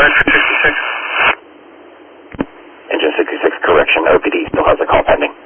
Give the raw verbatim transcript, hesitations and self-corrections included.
sixty-six. Engine sixty-six, correction. O P D still has a call pending.